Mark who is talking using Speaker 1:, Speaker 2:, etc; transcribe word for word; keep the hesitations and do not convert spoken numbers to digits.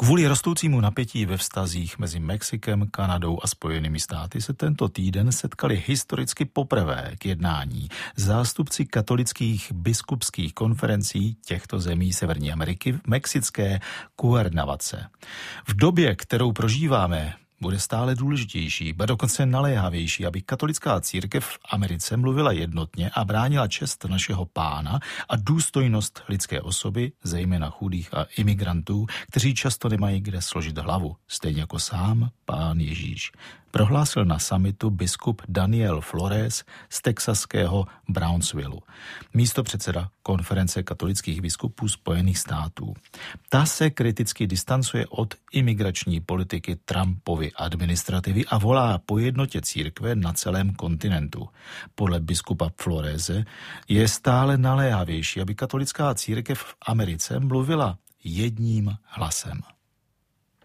Speaker 1: Kvůli rostoucímu napětí ve vztazích mezi Mexikem, Kanadou a Spojenými státy se tento týden setkali historicky poprvé k jednání zástupci katolických biskupských konferencí těchto zemí Severní Ameriky v mexické Cuernavace. V době, kterou prožíváme, bude stále důležitější, ba dokonce naléhavější, aby katolická církev v Americe mluvila jednotně a bránila čest našeho Pána a důstojnost lidské osoby, zejména chudých a imigrantů, kteří často nemají kde složit hlavu, stejně jako sám Pán Ježíš. Prohlásil na summitu biskup Daniel Flores z texaského Brownsvillu, místopředseda konference katolických biskupů Spojených států. Ta se kriticky distancuje od imigrační politiky Trumpovy administrativy a volá po jednotě církve na celém kontinentu. Podle biskupa Florese je stále naléhavější, aby katolická církev v Americe mluvila jedním hlasem.